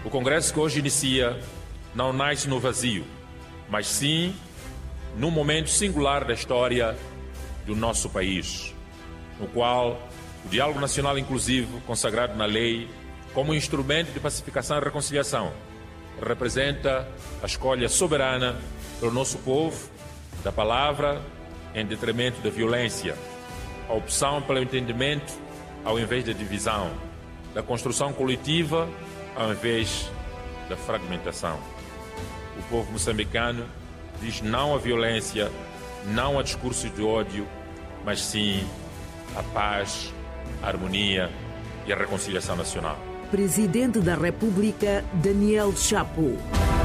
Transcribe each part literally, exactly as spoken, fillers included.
O Congresso que hoje inicia não nasce no vazio, mas sim num momento singular da história do nosso país, no qual o diálogo nacional inclusivo, consagrado na lei como instrumento de pacificação e reconciliação, representa a escolha soberana pelo nosso povo da palavra em detrimento da violência, a opção pelo entendimento ao invés da divisão, da construção coletiva ao invés da fragmentação. O povo moçambicano diz não à violência, não a discursos de ódio, mas sim à paz, à harmonia e à reconciliação nacional. Presidente da República, Daniel Chapo.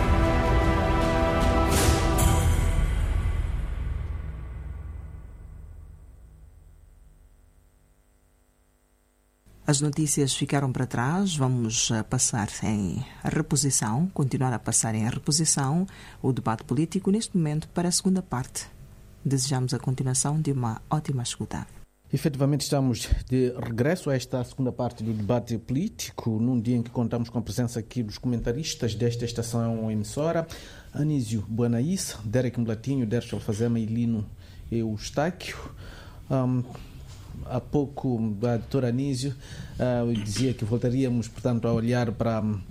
As notícias ficaram para trás, vamos passar em reposição, continuar a passar em reposição o debate político neste momento para a segunda parte. Desejamos a continuação de uma ótima escuta. Efetivamente estamos de regresso a esta segunda parte do debate político, num dia em que contamos com a presença aqui dos comentaristas desta estação emissora, Anísio Buanaís, Derek Mlatinho, Dershel Fazema e Lino Eustáquio. Um, há pouco a doutora Anísio uh, dizia que voltaríamos, portanto, a olhar para um,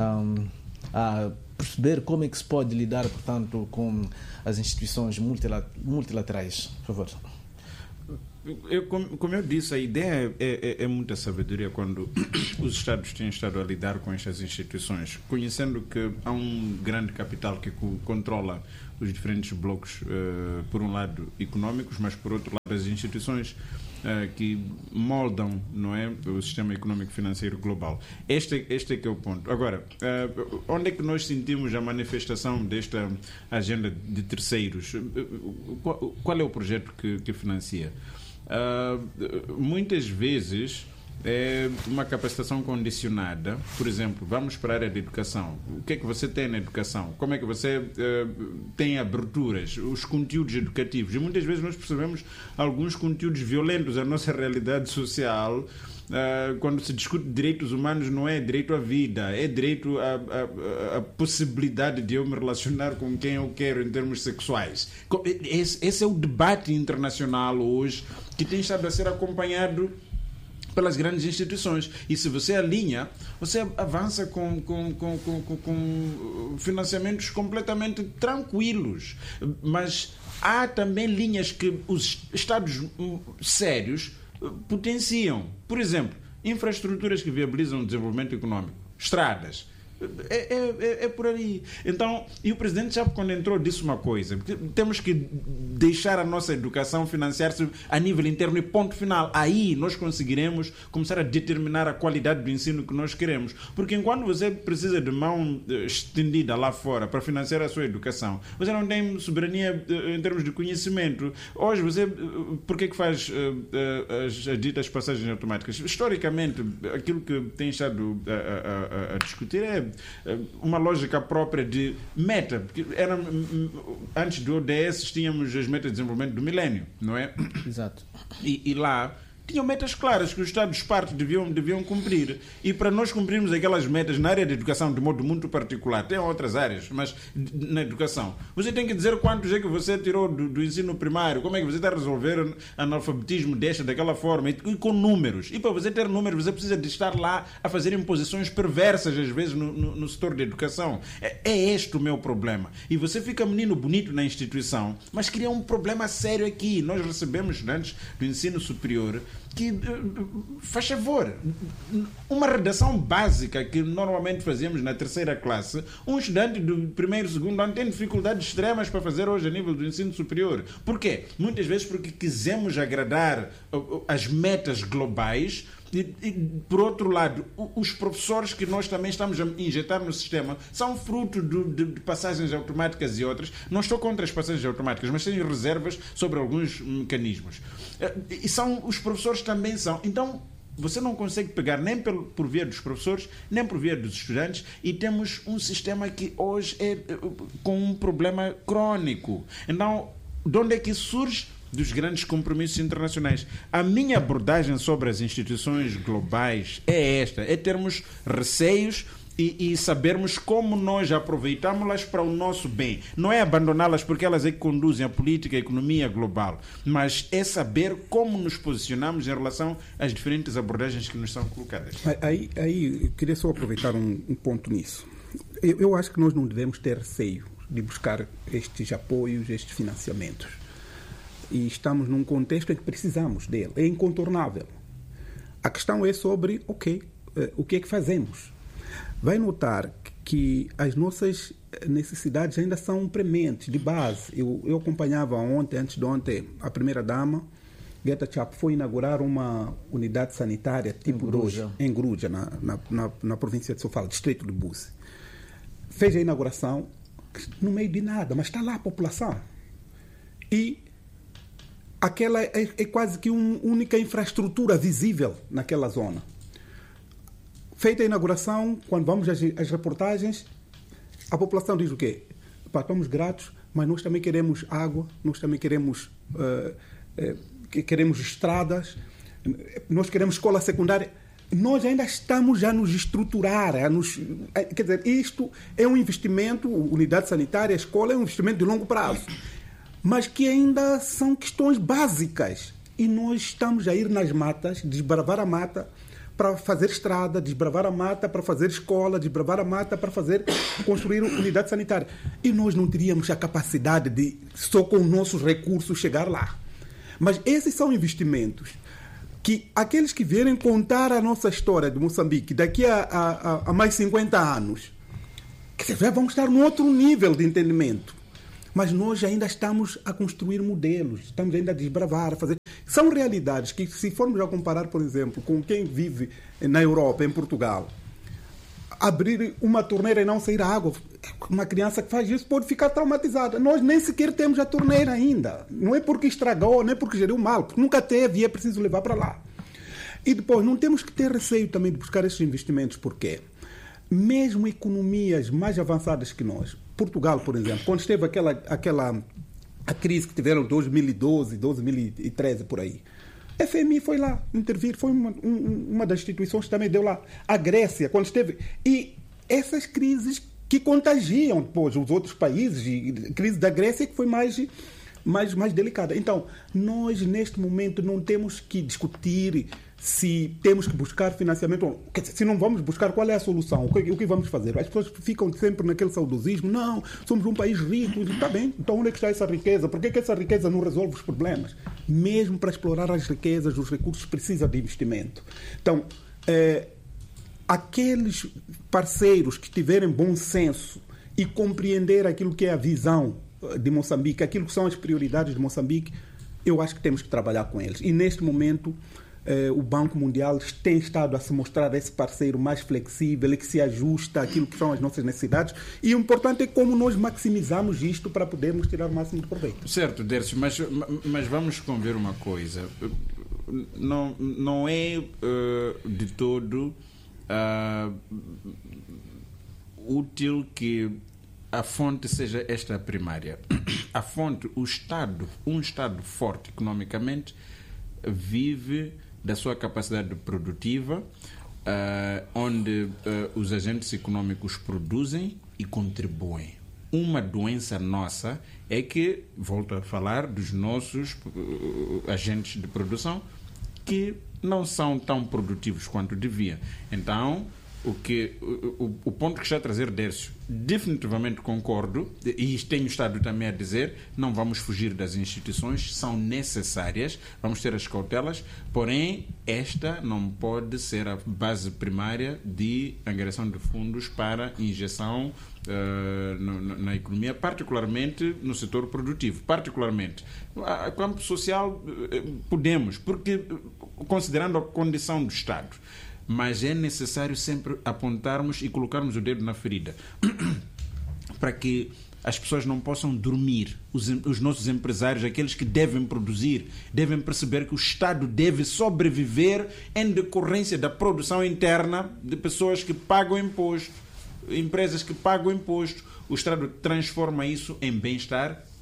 a perceber como é que se pode lidar, portanto, com as instituições multilaterais. Por favor. Eu, como, como eu disse, a ideia é, é, é muita sabedoria quando os Estados têm estado a lidar com estas instituições, conhecendo que há um grande capital que controla os diferentes blocos, uh, por um lado económicos, mas por outro lado as instituições uh, que moldam, não é, o sistema económico financeiro global. Este, este é que é o ponto. Agora, uh, onde é que nós sentimos a manifestação desta agenda de terceiros? Qual, qual é o projeto que, que financia? Uh, muitas vezes é uma capacitação condicionada. Por exemplo, vamos para a área de educação. O que é que você tem na educação? Como é que você uh, tem aberturas, os conteúdos educativos? E muitas vezes nós percebemos alguns conteúdos violentos à nossa realidade social. Uh, quando se discute direitos humanos, não é direito à vida, é direito à, à, à possibilidade de eu me relacionar com quem eu quero em termos sexuais. Esse, esse é o debate internacional hoje que tem estado a ser acompanhado pelas grandes instituições. E se você alinha, você avança com, com, com, com, com, com financiamentos completamente tranquilos. Mas há também linhas que os Estados sérios potenciam. Por exemplo, infraestruturas que viabilizam o desenvolvimento econômico, estradas. É, é, é por aí. Então, e o Presidente Chapo, quando entrou, disse uma coisa: temos que deixar a nossa educação financiar-se a nível interno e ponto final. Aí nós conseguiremos começar a determinar a qualidade do ensino que nós queremos. Porque enquanto você precisa de mão estendida lá fora para financiar a sua educação, você não tem soberania em termos de conhecimento. Hoje você, por que que faz as, as ditas passagens automáticas? Historicamente, aquilo que tem estado a, a, a discutir é uma lógica própria de meta. Era, antes do O D S tínhamos as metas de desenvolvimento do milénio, não é? Exato. E, e lá tinham metas claras que os Estados-partes deviam, deviam cumprir. E para nós cumprirmos aquelas metas na área de educação de modo muito particular, tem outras áreas, mas na educação, você tem que dizer quantos é que você tirou do, do ensino primário, como é que você está a resolver analfabetismo desta, daquela forma, e, e com números. E para você ter números, você precisa de estar lá a fazer imposições perversas, às vezes, no, no, no setor da educação. É, é este o meu problema. E você fica menino bonito na instituição, mas cria um problema sério aqui. Nós recebemos estudantes do ensino superior que, faz favor, uma redação básica que normalmente fazíamos na terceira classe, um estudante do primeiro e segundo ano tem dificuldades extremas para fazer hoje a nível do ensino superior. Por quê? Muitas vezes porque quisemos agradar as metas globais. E, e, por outro lado, os professores que nós também estamos a injetar no sistema são fruto do, de, de passagens automáticas e outras. Não estou contra as passagens automáticas, mas tenho reservas sobre alguns mecanismos. E são, os professores também são. Então, você não consegue pegar nem pelo, por via dos professores, nem por via dos estudantes, e temos um sistema que hoje é com um problema crônico. Então, de onde é que isso surge? Dos grandes compromissos internacionais. A minha abordagem sobre as instituições globais é esta: é termos receios e, e sabermos como nós aproveitamos-las para o nosso bem. Não é abandoná-las porque elas é que conduzem a política, a economia global, mas é saber como nos posicionamos em relação às diferentes abordagens que nos são colocadas. Aí, aí eu queria só aproveitar um, um ponto nisso. Eu, eu acho que nós não devemos ter receio de buscar estes apoios, estes financiamentos. E estamos num contexto em que precisamos dele. É incontornável. A questão é sobre, ok, o que é que fazemos? Vai notar que as nossas necessidades ainda são prementes, de base. Eu, eu acompanhava ontem, antes de ontem, a primeira-dama, Greta Thunberg, foi inaugurar uma unidade sanitária tipo dois em Gruja, na, na, na, na província de Sofala, distrito de Buse. Fez a inauguração no meio de nada, mas está lá a população. E aquela é, é quase que uma única infraestrutura visível naquela zona. Feita a inauguração, quando vamos às, às reportagens, a população diz o quê? Pá, estamos gratos, mas nós também queremos água, nós também queremos, uh, uh, queremos estradas, nós queremos escola secundária. Nós ainda estamos a nos estruturar, a nos, a, quer dizer, isto é um investimento, unidade sanitária, escola é um investimento de longo prazo, mas que ainda são questões básicas. E nós estamos a ir nas matas, desbravar a mata, para fazer estrada, desbravar a mata para fazer escola, desbravar a mata para fazer, construir unidade sanitária. E nós não teríamos a capacidade de, só com nossos recursos, chegar lá. Mas esses são investimentos que aqueles que vierem contar a nossa história de Moçambique daqui a, a, a mais cinquenta anos, que vão estar num outro nível de entendimento. Mas nós ainda estamos a construir modelos, estamos ainda a desbravar, a fazer... São realidades que, se formos a comparar, por exemplo, com quem vive na Europa, em Portugal, abrir uma torneira e não sair água, uma criança que faz isso pode ficar traumatizada. Nós nem sequer temos a torneira ainda. Não é porque estragou, nem porque geriu mal, porque nunca teve e é preciso levar para lá. E depois, não temos que ter receio também de buscar esses investimentos, porque mesmo economias mais avançadas que nós, Portugal, por exemplo, quando esteve aquela, aquela a crise que tiveram em dois mil e doze, dois mil e treze, por aí, a F M I foi lá intervir, foi uma, um, uma das instituições que também deu lá. A Grécia, quando esteve... E essas crises que contagiam depois os outros países, e a crise da Grécia que foi mais, mais, mais delicada. Então, nós, neste momento, não temos que discutir se temos que buscar financiamento. Quer dizer, se não vamos buscar, qual é a solução? O que, o que vamos fazer? As pessoas ficam sempre naquele saudosismo. Não, somos um país rico. Está bem, então onde é que está essa riqueza? Por que, que essa riqueza não resolve os problemas? Mesmo para explorar as riquezas, os recursos precisam de investimento. Então, é, aqueles parceiros que tiverem bom senso e compreender aquilo que é a visão de Moçambique, aquilo que são as prioridades de Moçambique, eu acho que temos que trabalhar com eles. E neste momento, eh, o Banco Mundial tem estado a se mostrar esse parceiro mais flexível e que se ajusta àquilo que são as nossas necessidades. E o importante é como nós maximizamos isto para podermos tirar o máximo de proveito. Certo, Dércio, mas, mas vamos conver uma coisa. Não, não é uh, de todo uh, útil que a fonte seja esta primária. A fonte, o Estado, um Estado forte economicamente, vive da sua capacidade produtiva, uh, onde uh, os agentes econômicos produzem e contribuem. Uma doença nossa é que, volto a falar, dos nossos uh, agentes de produção, que não são tão produtivos quanto deviam. Então, o, que, o, o ponto que está a trazer Dércio, definitivamente concordo, e tenho estado também a dizer, não vamos fugir das instituições, são necessárias, vamos ter as cautelas, porém, esta não pode ser a base primária de angariação de fundos para injeção uh, no, na economia, particularmente no setor produtivo, particularmente. A campo social podemos, porque considerando a condição do Estado, mas é necessário sempre apontarmos e colocarmos o dedo na ferida para que as pessoas não possam dormir. Os, os nossos empresários, aqueles que devem produzir, devem perceber que o Estado deve sobreviver em decorrência da produção interna de pessoas que pagam imposto, empresas que pagam imposto. O Estado transforma isso em bem-estar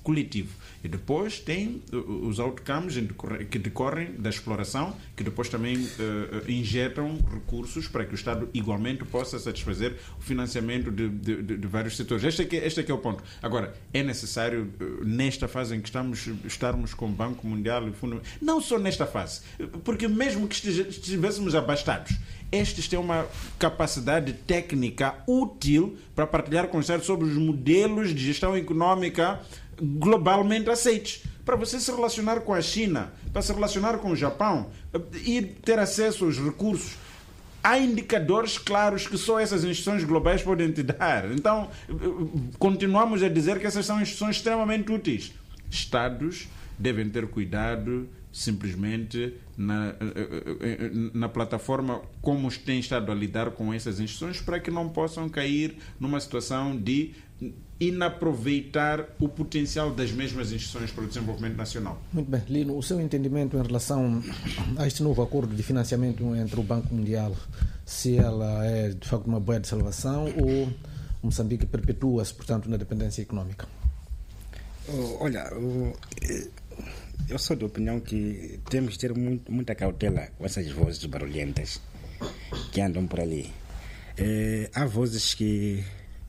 coletivo. E depois tem os outcomes que decorrem da exploração, que depois também uh, injetam recursos para que o Estado igualmente possa satisfazer o financiamento de, de, de, de vários setores. Este é, que, este é que é o ponto. Agora, é necessário, uh, nesta fase em que estamos, estarmos com o Banco Mundial e o Fundo... Não só nesta fase, porque mesmo que estivéssemos abastados, estes têm uma capacidade técnica útil para partilhar com o Estado sobre os modelos de gestão económica globalmente aceitos. Para você se relacionar com a China, para se relacionar com o Japão e ter acesso aos recursos, há indicadores claros que só essas instituições globais podem te dar. Então, continuamos a dizer que essas são instituições extremamente úteis. Estados devem ter cuidado simplesmente na, na plataforma como têm estado a lidar com essas instituições, para que não possam cair numa situação de inaproveitar o potencial das mesmas instituições para o desenvolvimento nacional. Muito bem. Lino, o seu entendimento em relação a este novo acordo de financiamento entre o Banco Mundial, se ela é de facto uma boia de salvação ou Moçambique perpetua-se, portanto, na dependência económica? Olha, eu sou da opinião que temos de ter muito, muita cautela com essas vozes barulhentas que andam por ali. É, há vozes que,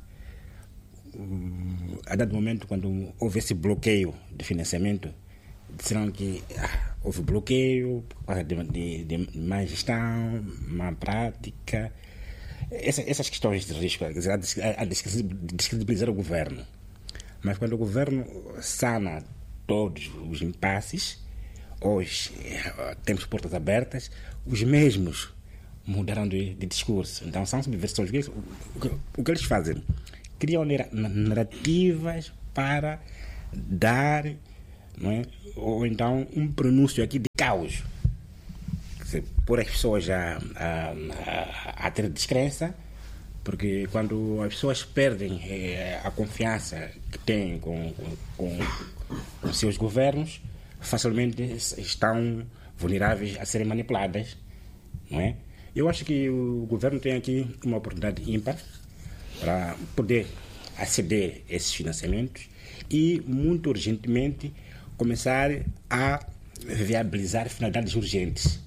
a dado momento, quando houve esse bloqueio de financiamento, disseram que ah, houve bloqueio de, de, de má gestão, má prática, Essa, essas questões de risco, quer dizer, a descredibilizar o governo. Mas quando o governo sana todos os impasses, hoje temos portas abertas, os mesmos mudaram de, de discurso. Então são subversões. O, o, o que eles fazem? Criam narrativas para dar, não é? Ou então um pronúncio aqui de caos. Quer dizer, pôr as pessoas a, a, a, a ter descrença, porque quando as pessoas perdem é, a confiança que têm com, com, com seus governos, facilmente estão vulneráveis a serem manipuladas, não é? Eu acho que o governo tem aqui uma oportunidade ímpar para poder aceder a esses financiamentos e, muito urgentemente, começar a viabilizar finalidades urgentes.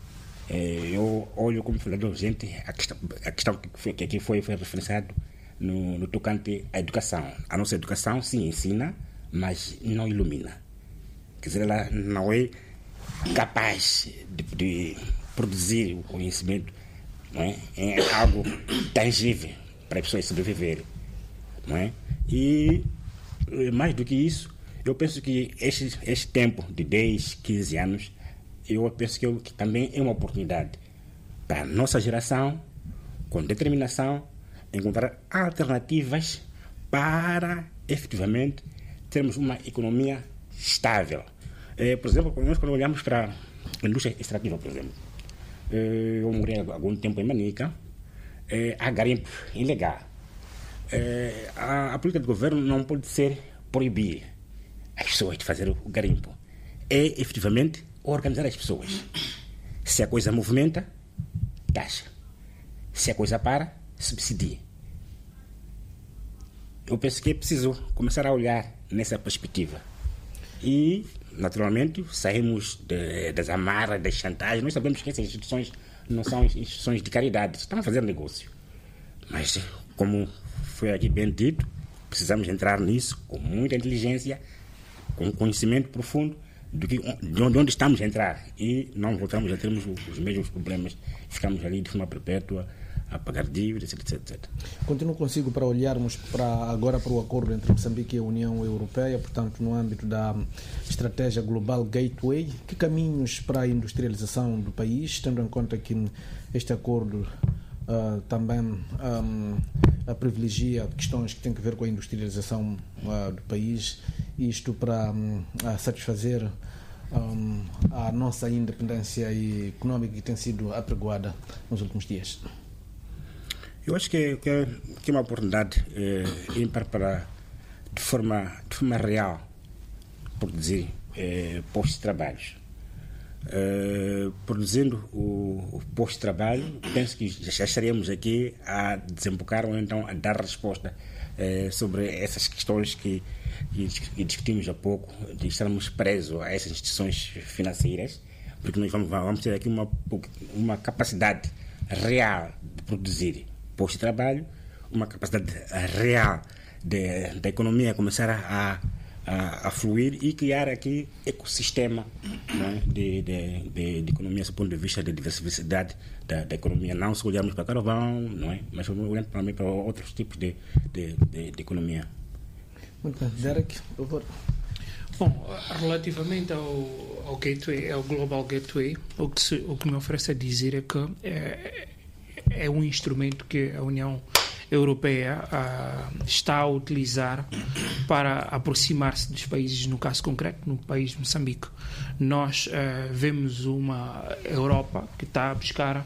Eu olho como finalidade urgente a questão, a questão que aqui foi, foi referenciado no, no tocante à educação. A nossa educação, sim, ensina, mas não ilumina. Quer dizer, ela não é capaz de, de produzir o conhecimento, não é? É algo tangível para as pessoas sobreviverem, não é? E, mais do que isso, eu penso que este, este tempo de dez, quinze anos, eu penso que, eu, que também é uma oportunidade para a nossa geração, com determinação, encontrar alternativas para, efetivamente, termos uma economia estável. É, por exemplo, nós quando olhamos para a indústria extrativa, por exemplo, eu morei há algum tempo em Manica, é, há garimpo ilegal. É, a, a política do governo não pode ser proibir as pessoas de fazer o garimpo. É, efetivamente, organizar as pessoas. Se a coisa movimenta, taxa. Se a coisa para, subsidia. Eu penso que é preciso começar a olhar nessa perspectiva. E, naturalmente, saímos de, das amarras, das chantagens. Nós sabemos que essas instituições não são instituições de caridade, estão a fazer negócio. Mas, como foi aqui bem dito, precisamos entrar nisso com muita inteligência, com conhecimento profundo do que, de onde estamos a entrar, e não voltamos a termos os mesmos problemas, ficamos ali de forma perpétua a pagar dívidas, etc, etcétera. Continuo consigo para olharmos para, agora para o acordo entre Moçambique e a União Europeia, portanto no âmbito da estratégia Global Gateway. Que caminhos para a industrialização do país, tendo em conta que este acordo uh, também um, a privilegia questões que têm a ver com a industrialização uh, do país, isto para um, satisfazer um, a nossa independência económica que tem sido apregoada nos últimos dias? Eu acho que, que, é, que é uma oportunidade é, ímpar para, de forma, de forma real, produzir é, postos de trabalho. É, produzindo o, o posto de trabalho, penso que já estaríamos aqui a desembocar ou então a dar resposta eh, sobre essas questões que, que, que discutimos há pouco, de estarmos presos a essas instituições financeiras, porque nós vamos, vamos ter aqui uma, uma capacidade real de produzir postos de trabalho, uma capacidade real da economia começar a, a, a fluir e criar aqui ecossistema, não é? de, de, de, de economia, do ponto de vista da diversidade da, da economia. Não só olharmos para carvão, não é? Mas olhando também para outros tipos de, de, de, de economia. Muito bem. Derek, por favor. Bom, relativamente ao, ao Gateway, ao Global Gateway, o que, se, o que me oferece a dizer é que é, é um instrumento que a União Europeia uh, está a utilizar para aproximar-se dos países, no caso concreto, no país de Moçambique. Nós uh, vemos uma Europa que está a buscar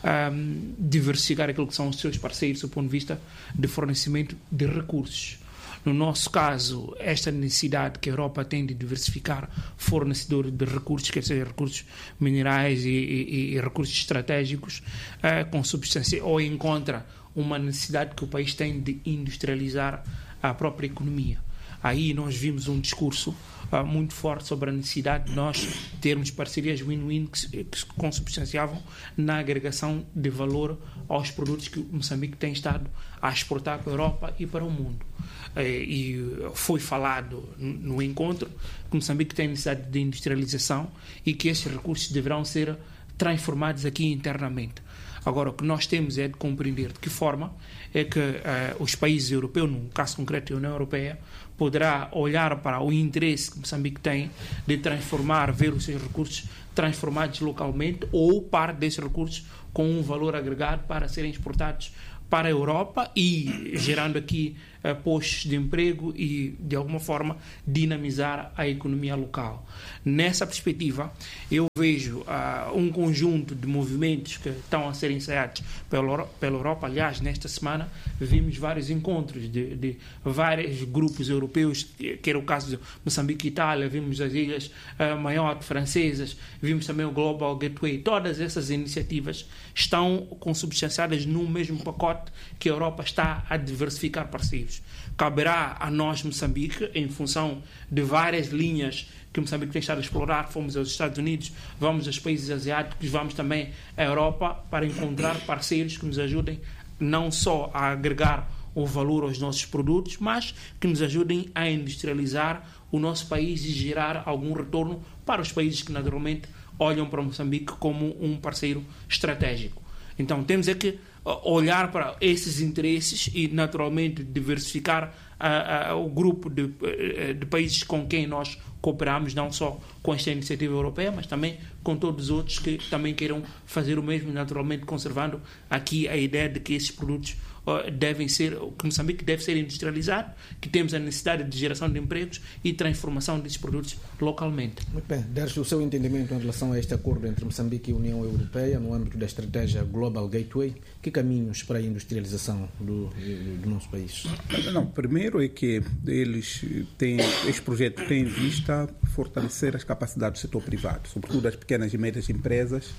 um, diversificar aquilo que são os seus parceiros do ponto de vista de fornecimento de recursos. No nosso caso, esta necessidade que a Europa tem de diversificar fornecedores de recursos, quer seja recursos minerais e, e, e recursos estratégicos, uh, com substância, ou encontra uma necessidade que o país tem de industrializar a própria economia. Aí nós vimos um discurso uh, muito forte sobre a necessidade de nós termos parcerias win-win que, que se consubstanciavam na agregação de valor aos produtos que Moçambique tem estado a exportar para a Europa e para o mundo. Uh, e foi falado no encontro que Moçambique tem necessidade de industrialização e que esses recursos deverão ser transformados aqui internamente. Agora, o que nós temos é de compreender de que forma é que uh, os países europeus, no caso concreto a União Europeia, poderá olhar para o interesse que Moçambique tem de transformar, ver os seus recursos transformados localmente ou parte desses recursos com um valor agregado para serem exportados para a Europa e gerando aqui uh, postos de emprego e, de alguma forma, dinamizar a economia local. Nessa perspectiva, eu vejo uh, um conjunto de movimentos que estão a ser ensaiados pela, pela Europa. Aliás, nesta semana vimos vários encontros de, de vários grupos europeus, que era o caso de Moçambique e Itália, vimos as ilhas uh, Mayotte francesas, vimos também o Global Gateway. Todas essas iniciativas estão consubstanciadas no mesmo pacote que a Europa está a diversificar parceiros. Caberá a nós, Moçambique, em função de várias linhas que Moçambique tem estado a explorar, fomos aos Estados Unidos, vamos aos países asiáticos, vamos também à Europa, para encontrar parceiros que nos ajudem não só a agregar o valor aos nossos produtos, mas que nos ajudem a industrializar o nosso país e gerar algum retorno para os países que naturalmente olham para Moçambique como um parceiro estratégico. Então temos é que olhar para esses interesses e naturalmente diversificar uh, uh, o grupo de, uh, de países com quem nós cooperamos, não só com esta iniciativa europeia, mas também com todos os outros que também queiram fazer o mesmo, naturalmente conservando aqui a ideia de que esses produtos uh, devem ser, que Moçambique deve ser industrializado, que temos a necessidade de geração de empregos e transformação desses produtos localmente. Muito bem. Derge, o seu entendimento em relação a este acordo entre Moçambique e a União Europeia no âmbito da estratégia Global Gateway, que caminhos para a industrialização do, do, do nosso país? Não, primeiro é que eles têm, este projeto tem em vista fortalecer as capacidades do setor privado, sobretudo das pequenas e médias empresas,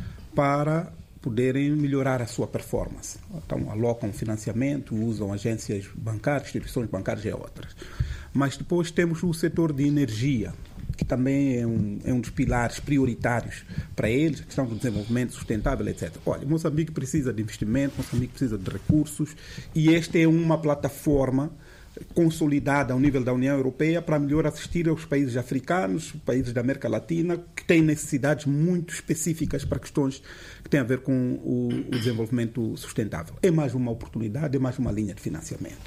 para poderem melhorar a sua performance. Então, alocam financiamento, usam agências bancárias, instituições bancárias e outras. Mas depois temos o setor de energia, que também é um, é um dos pilares prioritários para eles, a questão do desenvolvimento sustentável, etcétera. Olha, Moçambique precisa de investimento, Moçambique precisa de recursos, e esta é uma plataforma consolidada ao nível da União Europeia para melhor assistir aos países africanos, países da América Latina, que têm necessidades muito específicas para questões que têm a ver com o, o desenvolvimento sustentável. É mais uma oportunidade, é mais uma linha de financiamento.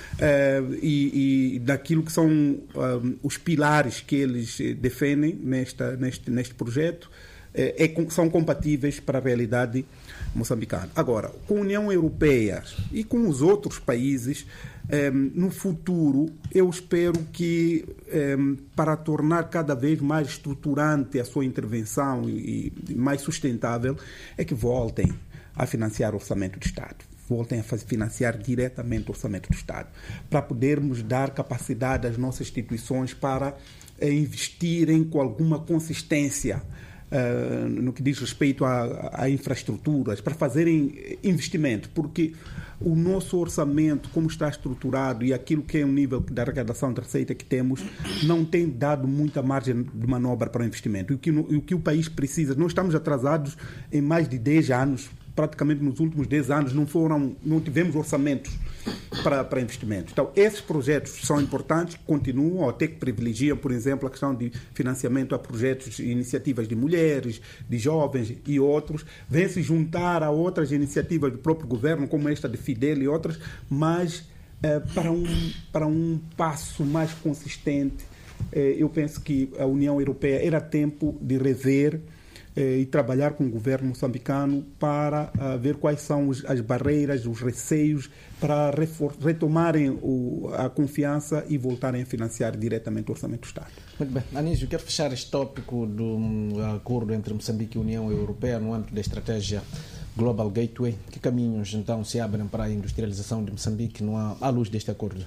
Uh, e, e daquilo que são um, os pilares que eles defendem nesta, neste, neste projeto, é, é, são compatíveis para a realidade moçambicana. Agora, com a União Europeia e com os outros países, um, no futuro, eu espero que, um, para tornar cada vez mais estruturante a sua intervenção e, e mais sustentável, é que voltem a financiar o orçamento do Estado. Voltem a financiar diretamente o orçamento do Estado, para podermos dar capacidade às nossas instituições para investirem com alguma consistência uh, no que diz respeito a, a infraestruturas, para fazerem investimento, porque o nosso orçamento, como está estruturado, e aquilo que é o nível da arrecadação de receita que temos, não tem dado muita margem de manobra para o investimento. E o que, o que o país precisa, nós estamos atrasados em mais de dez anos, praticamente nos últimos dez anos não foram, não tivemos orçamentos para, para investimento. Então, esses projetos são importantes, continuam, até que privilegiam, por exemplo, a questão de financiamento a projetos e iniciativas de mulheres, de jovens e outros, vêm se juntar a outras iniciativas do próprio governo, como esta de Fidel e outras, mas eh, para, um, para um passo mais consistente, eh, eu penso que a União Europeia era tempo de rever e trabalhar com o governo moçambicano para uh, ver quais são os, as barreiras, os receios, para refor- retomarem o, a confiança e voltarem a financiar diretamente o Orçamento do Estado. Muito bem. Anísio, quero fechar este tópico do acordo entre Moçambique e a União Europeia no âmbito da estratégia Global Gateway. Que caminhos, então, se abrem para a industrialização de Moçambique no, à luz deste acordo?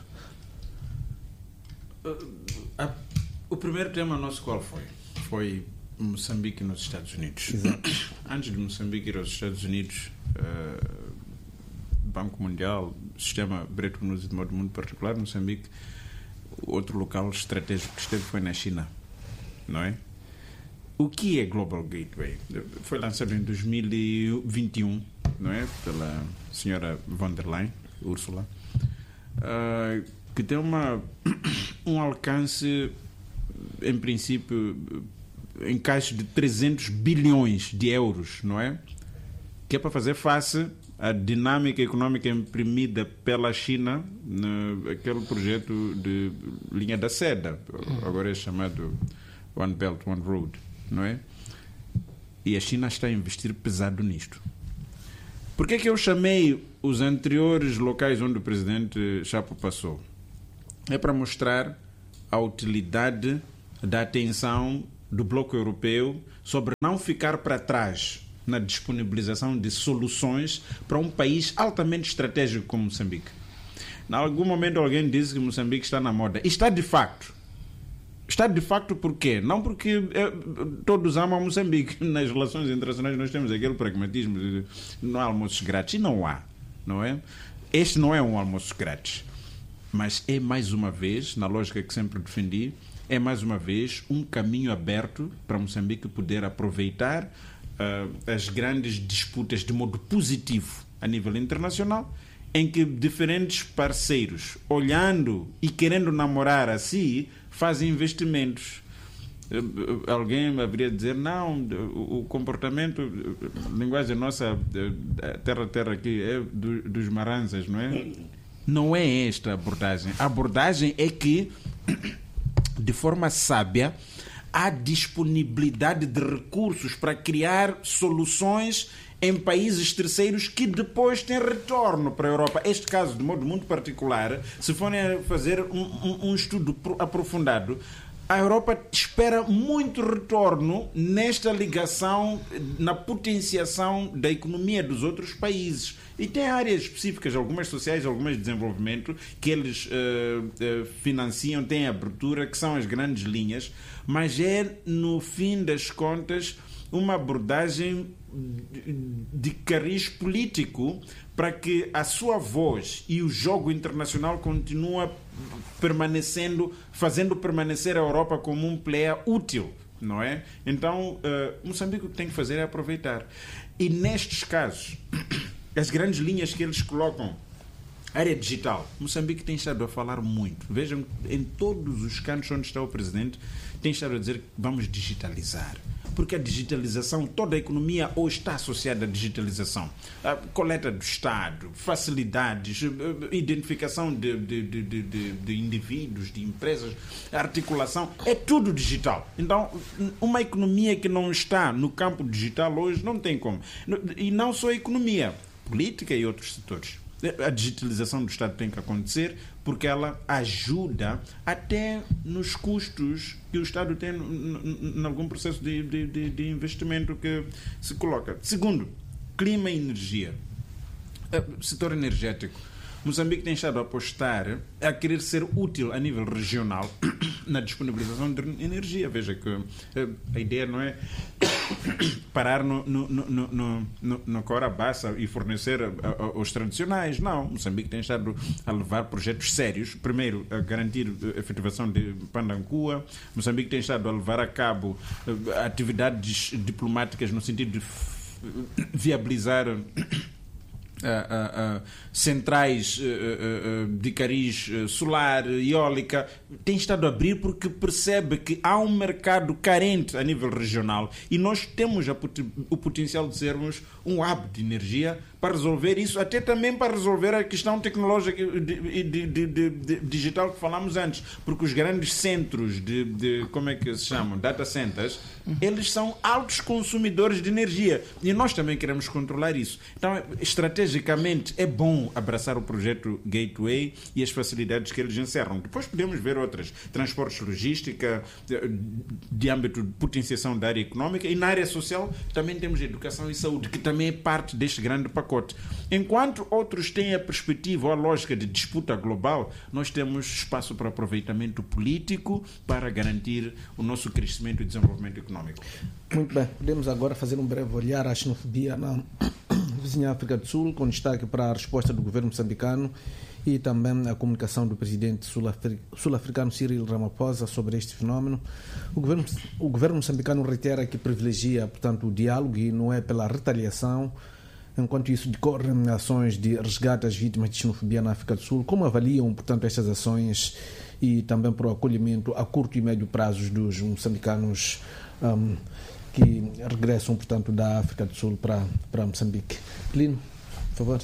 Uh, a, o primeiro tema nosso qual foi? Foi Moçambique nos Estados Unidos. Exato. Antes de Moçambique ir aos Estados Unidos, uh, Banco Mundial, Sistema Bretton Woods de modo muito particular, Moçambique, outro local estratégico que esteve foi na China, não é? O que é Global Gateway? Foi lançado em dois mil e vinte e um, não é? Pela senhora von der Leyen, Ursula, uh, que tem uma, um alcance, em princípio, em caixa de trezentos bilhões de euros, não é? Que é para fazer face à dinâmica económica imprimida pela China naquele projeto de linha da seda, agora é chamado One Belt, One Road, não é? E a China está a investir pesado nisto. Por que é que eu chamei os anteriores locais onde o presidente Chapo passou? É para mostrar a utilidade da atenção do bloco europeu sobre não ficar para trás na disponibilização de soluções para um país altamente estratégico como Moçambique. Em algum momento alguém disse que Moçambique está na moda. E está de facto. Está de facto por quê? Não porque é, todos amam Moçambique. Nas relações internacionais nós temos aquele pragmatismo de não há almoços grátis. E não há, não é? Este não é um almoço grátis. Mas é mais uma vez, na lógica que sempre defendi, é mais uma vez um caminho aberto para Moçambique poder aproveitar uh, as grandes disputas de modo positivo a nível internacional, em que diferentes parceiros, olhando e querendo namorar a si, fazem investimentos. Uh, alguém haveria de dizer, não, o, o comportamento, a linguagem nossa, terra-terra aqui, é do, dos maranzas, não é? Não é esta a abordagem. A abordagem é que, de forma sábia, há disponibilidade de recursos para criar soluções em países terceiros que depois têm retorno para a Europa. Este caso, de modo muito particular, se forem fazer um, um, um estudo aprofundado, a Europa espera muito retorno nesta ligação, na potenciação da economia dos outros países. E tem áreas específicas, algumas sociais, algumas de desenvolvimento, que eles uh, uh, financiam, têm abertura, que são as grandes linhas, mas é, no fim das contas, uma abordagem de cariz político para que a sua voz e o jogo internacional continue permanecendo, fazendo permanecer a Europa como um player útil, não é? Então, uh, Moçambique o que tem que fazer é aproveitar. E nestes casos, as grandes linhas que eles colocam, área digital, Moçambique tem estado a falar muito. Vejam, em todos os cantos onde está o presidente, tem estado a dizer que vamos digitalizar. Porque a digitalização, toda a economia hoje está associada à digitalização. A coleta do Estado, facilidades, identificação de, de, de, de, de indivíduos, de empresas, articulação, é tudo digital. Então, uma economia que não está no campo digital hoje não tem como. E não só a economia, política e outros setores. A digitalização do Estado tem que acontecer porque ela ajuda até nos custos que o Estado tem em algum processo de, de, de investimento que se coloca. Segundo, clima e energia. O setor energético. Moçambique tem estado a apostar a querer ser útil a nível regional na disponibilização de energia. Veja que a ideia não é parar no, no, no, no, no, no Cora Bassa e fornecer a, a, aos tradicionais. Não, Moçambique tem estado a levar projetos sérios. Primeiro, a garantir a efetivação de Pandancua. Moçambique tem estado a levar a cabo atividades diplomáticas no sentido de viabilizar Uh, uh, uh, centrais uh, uh, uh, de cariz uh, solar, eólica, tem estado a abrir porque percebe que há um mercado carente a nível regional e nós temos a, o potencial de sermos um hub de energia para resolver isso, até também para resolver a questão tecnológica e de, de, de, de, de digital que falámos antes, porque os grandes centros de, de como é que se chamam? Data centers, eles são altos consumidores de energia e nós também queremos controlar isso. Então, estrategicamente, é bom abraçar o projeto Gateway e as facilidades que eles encerram. Depois podemos ver outras, transportes, logística, de âmbito de potenciação da área económica, e na área social também temos educação e saúde, que também é parte deste grande pacote. Enquanto outros têm a perspectiva ou a lógica de disputa global, nós temos espaço para aproveitamento político para garantir o nosso crescimento e desenvolvimento económico. Muito bem, podemos agora fazer um breve olhar à xenofobia na vizinha África do Sul, com destaque para a resposta do governo moçambicano e também a comunicação do presidente sul-africano Cyril Ramaphosa sobre este fenómeno. O governo, o governo moçambicano reitera que privilegia, portanto, o diálogo e não é pela retaliação. Enquanto isso, decorrem ações de resgate às vítimas de xenofobia na África do Sul. Como avaliam, portanto, estas ações e também para o acolhimento a curto e médio prazos dos moçambicanos um, que regressam, portanto, da África do Sul para, para Moçambique? Lino, por favor.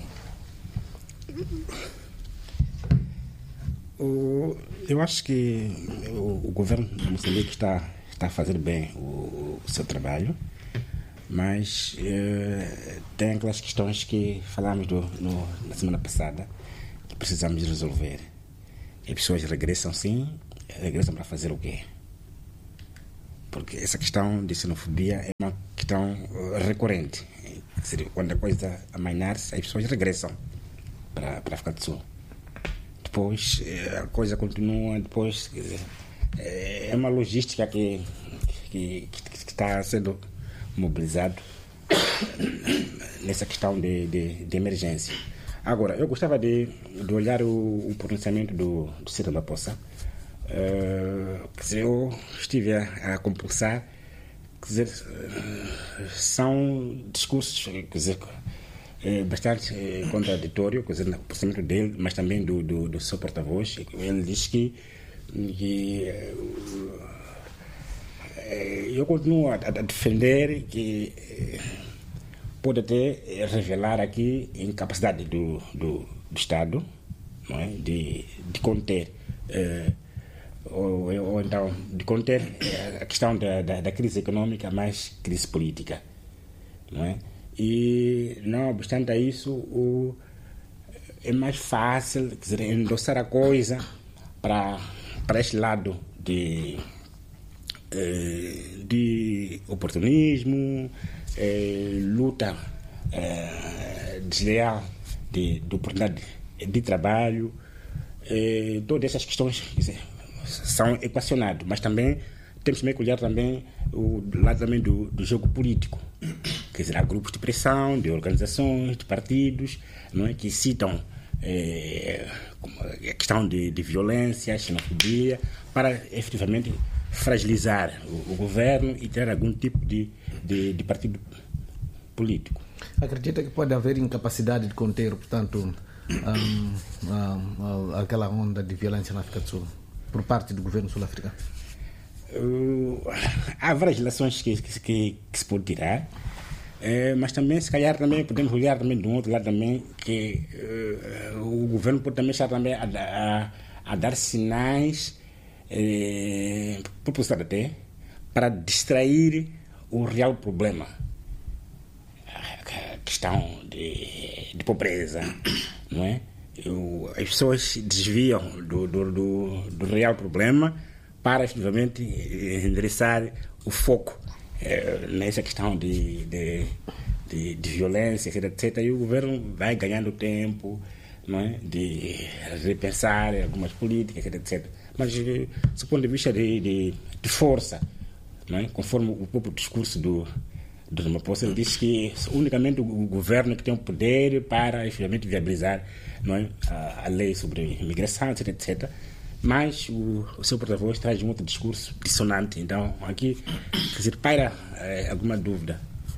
O, eu acho que o, o governo de Moçambique está, está a fazer bem o, o seu trabalho, mas eh, tem aquelas questões que falámos do, no, na semana passada que precisamos resolver. As pessoas regressam, sim, regressam para fazer o quê? Porque essa questão de xenofobia é uma questão recorrente. Quando a coisa amainar-se, as pessoas regressam para, para a África do Sul. Depois a coisa continua, depois quer dizer, é uma logística que, que, que, que está sendo mobilizado nessa questão de, de, de emergência. Agora, eu gostava de, de olhar o, o pronunciamento do, do Cyril Ramaphosa. Uh, quer dizer, eu estive a, a compulsar, quer dizer, uh, são discursos, quer dizer, é, bastante é, contraditório, quer dizer, no pronunciamento dele, mas também do, do, do seu porta-voz. Ele diz que, que eu continuo a, a defender que pode até revelar aqui a incapacidade do, do, do Estado, não é? de, de conter, eh, ou, ou então de conter a questão da, da, da crise econômica mais crise política. Não é? E, não obstante a isso, o, é mais fácil, quer dizer, endossar a coisa para, para este lado de... de oportunismo, eh, luta eh, desleal de, de oportunidade de, de trabalho, eh, todas essas questões, quer dizer, são equacionadas, mas também temos que olhar também o lado também do, do jogo político. Quer dizer, há grupos de pressão, de organizações, de partidos, não é, que citam eh, a questão de, de violência, xenofobia, para efetivamente fragilizar o, o governo e ter algum tipo de, de, de partido político. Acredita que pode haver incapacidade de conter, portanto, um, um, um, aquela onda de violência na África do Sul por parte do governo sul-africano? Uh, há várias relações que, que, que, que se pode tirar, uh, mas também, se calhar, também podemos olhar também de um outro lado também, que uh, o governo pode também estar também a, a, a dar sinais Eh, propositado até para distrair o real problema, a questão de, de pobreza, não é? O, as pessoas desviam do, do, do, do real problema para efetivamente endereçar o foco eh, nessa questão de, de, de, de violência, etc, etcétera. E o governo vai ganhando tempo, não é? De repensar algumas políticas, etc, etcétera. Mas, do ponto de vista de, de, de força, não é? Conforme o próprio discurso do, do Ramaphosa, ele disse que unicamente o governo que tem o poder para, efetivamente, viabilizar, não é? a, a lei sobre imigração, etc, etcétera. Mas o, o seu porta-voz traz um outro discurso dissonante. Então, aqui, quer dizer, paira é, alguma dúvida.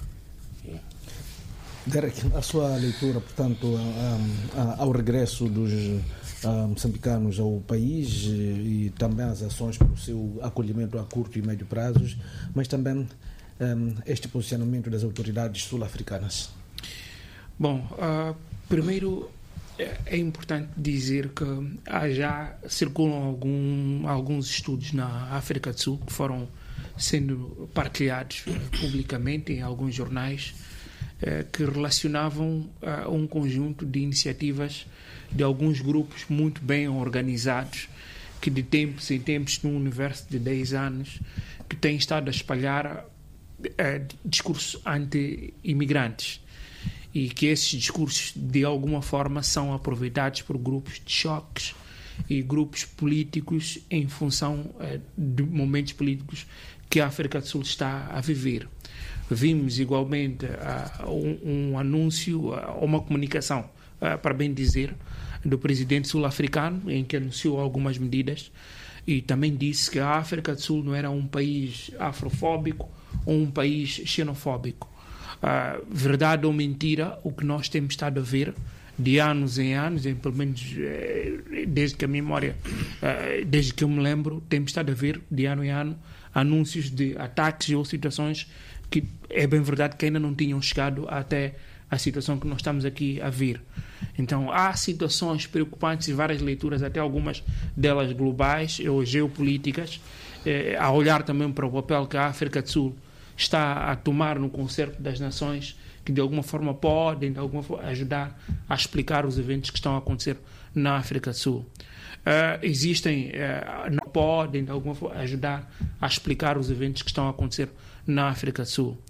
Derek, a sua leitura, portanto, a, a, ao regresso dos a, moçambicanos ao país e também as ações para o seu acolhimento a curto e médio prazos, mas também um, este posicionamento das autoridades sul-africanas. Bom, uh, primeiro é importante dizer que há já circulam algum, alguns estudos na África do Sul que foram sendo partilhados publicamente em alguns jornais eh, que relacionavam uh, um conjunto de iniciativas de alguns grupos muito bem organizados que de tempos em tempos, num universo de dez anos, que têm estado a espalhar uh, discursos anti-imigrantes. E que esses discursos, de alguma forma, são aproveitados por grupos de choques e grupos políticos em função eh, de momentos políticos que a África do Sul está a viver. Vimos, igualmente, uh, um, um anúncio, uh, uma comunicação, uh, para bem dizer, do presidente sul-africano, em que anunciou algumas medidas e também disse que a África do Sul não era um país afrofóbico ou um país xenofóbico. Uh, verdade ou mentira, o que nós temos estado a ver de anos em anos, em, pelo menos eh, desde que a memória, eh, desde que eu me lembro, temos estado a ver de ano em ano anúncios de ataques ou situações que é bem verdade que ainda não tinham chegado até a situação que nós estamos aqui a ver. Então há situações preocupantes e várias leituras, até algumas delas globais ou geopolíticas, eh, a olhar também para o papel que a África do Sul está a tomar no concerto das nações, que de alguma forma podem de alguma forma, ajudar a explicar os eventos que estão a acontecer na África do Sul. Uh, existem, uh, não podem de alguma forma ajudar a explicar os eventos que estão a acontecer na África do Sul.